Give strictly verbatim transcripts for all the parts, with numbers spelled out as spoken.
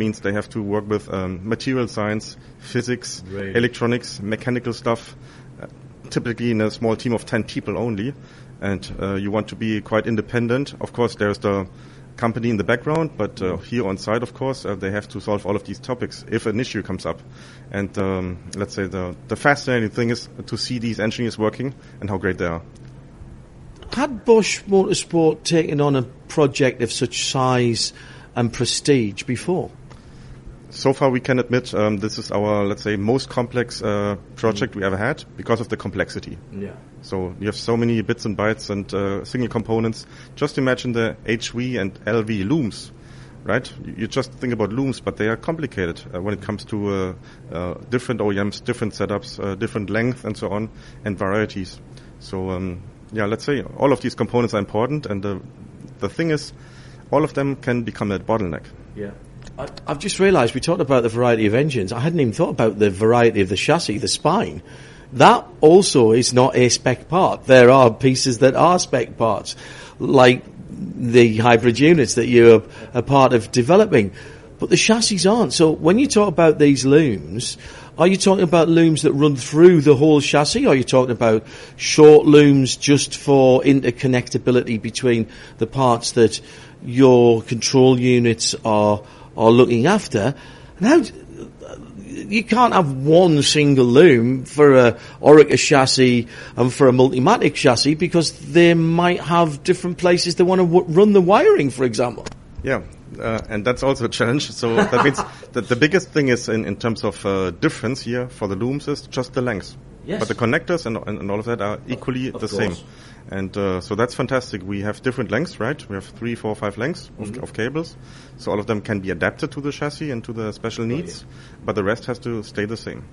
means they have to work with um, material science, physics, right. electronics, mechanical stuff, uh, typically in a small team of ten people only. And uh, you want to be quite independent. Of course, there's the company in the background, but uh, here on site, of course, uh, they have to solve all of these topics if an issue comes up. And um, let's say the, the fascinating thing is to see these engineers working and how great they are. Had Bosch Motorsport taken on a project of such size and prestige before? So far, we can admit um, this is our, let's say, most complex uh, project mm. we ever had because of the complexity. Yeah. So you have so many bits and bytes and uh, single components. Just imagine the H V and L V looms, right? You, you just think about looms, but they are complicated uh, when it comes to uh, uh, different O E Ms, different setups, uh, different length, and so on, and varieties. So um, yeah, let's say all of these components are important, and the the thing is, all of them can become a bottleneck. Yeah. I, I've just realised we talked about the variety of engines. I hadn't even thought about the variety of the chassis, the spine. That also is not a spec part. There are pieces that are spec parts, like the hybrid units that you're a part of developing. But the chassis aren't. So when you talk about these looms, are you talking about looms that run through the whole chassis? Or are you talking about short looms just for interconnectability between the parts that your control units are are looking after? And how... You can't have one single loom for a Orica chassis and for a Multimatic chassis because they might have different places they want to w- run the wiring, for example. Yeah, uh, and that's also a challenge. So that means that the biggest thing is in, in terms of uh, difference here for the looms is just the length. Yes. But the connectors and, and, and all of that are equally of, of the course. same. And uh, so that's fantastic. We have different lengths, right? We have three, four, five lengths mm-hmm. of, of cables. So all of them can be adapted to the chassis and to the special needs, right. But the rest has to stay the same.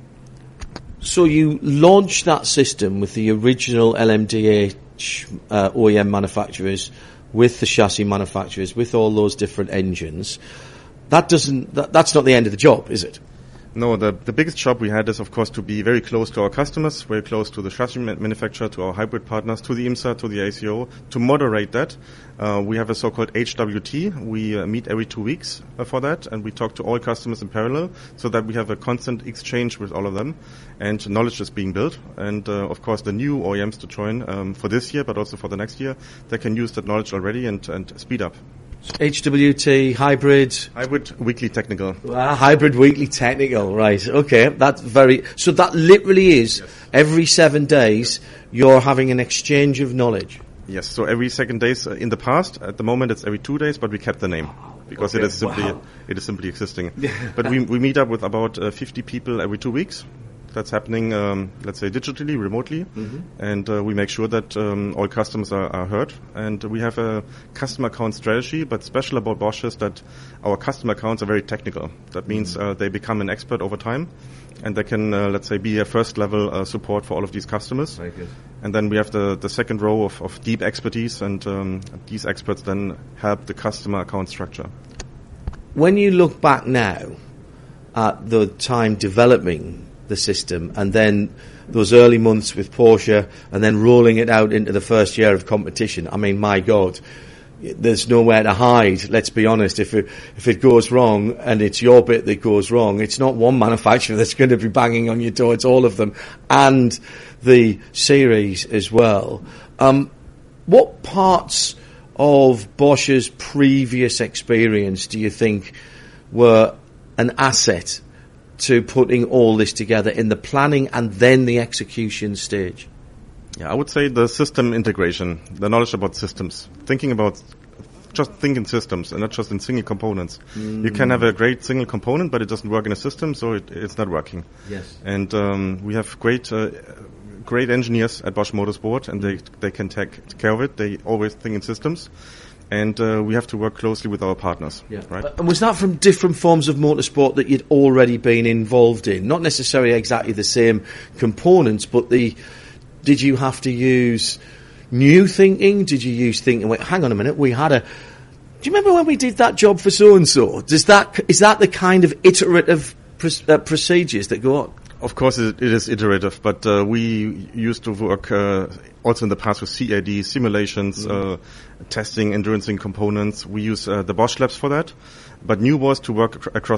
So you launched that system with the original L M D H uh, O E M manufacturers, with the chassis manufacturers, with all those different engines. That doesn't. That, that's not the end of the job, is it? No, the, the biggest job we had is, of course, to be very close to our customers, very close to the chassis ma- manufacturer, to our hybrid partners, to the IMSA, to the A C O, to moderate that. Uh, we have a so-called H W T. We uh, meet every two weeks uh, for that, and we talk to all customers in parallel so that we have a constant exchange with all of them, and knowledge is being built. And, uh, of course, the new O E Ms to join um, for this year, but also for the next year, they can use that knowledge already and, and speed up. H W T, hybrid... Hybrid weekly technical. Ah, hybrid weekly technical, right. Okay, that's very... So that literally is, yes. Every seven days, you're having an exchange of knowledge. Yes, so every second days uh, in the past. At the moment, it's every two days, but we kept the name because okay. it is simply wow. it is simply existing. But we we meet up with about uh, fifty people every two weeks. That's happening, um, let's say, digitally, remotely, mm-hmm. and uh, we make sure that um, all customers are, are heard. And we have a customer account strategy, but special about Bosch is that our customer accounts are very technical. That means mm-hmm. uh, they become an expert over time, and they can, uh, let's say, be a first-level uh, support for all of these customers. Very good. And then we have the, the second row of, of deep expertise, and um, these experts then help the customer account structure. When you look back now at the time developing the system, and then those early months with Porsche, and then rolling it out into the first year of competition. I mean, my God, there's nowhere to hide. Let's be honest. If it, if it goes wrong, and it's your bit that goes wrong, it's not one manufacturer that's going to be banging on your door. It's all of them, and the series as well. Um, what parts of Bosch's previous experience do you think were an asset to putting all this together in the planning and then the execution stage? Yeah, I would say the system integration, the knowledge about systems, thinking about, just think in systems and not just in single components. Mm. You can have a great single component, but it doesn't work in a system, so it, it's not working. Yes. And um, we have great uh, great engineers at Bosch Motorsport, and they they can take care of it. They always think in systems. And uh, we have to work closely with our partners, yeah. right? And was that from different forms of motorsport that you'd already been involved in? Not necessarily exactly the same components, but the did you have to use new thinking? Did you use thinking, wait, hang on a minute, we had a... Do you remember when we did that job for so-and-so? Does that, is that the kind of iterative pr- uh, procedures that go on? Of course, it, it is iterative, but uh, we used to work uh, also in the past with C A D, simulations, mm. uh, testing, endurancing components. We use uh, the Bosch Labs for that. But new was to work ac- across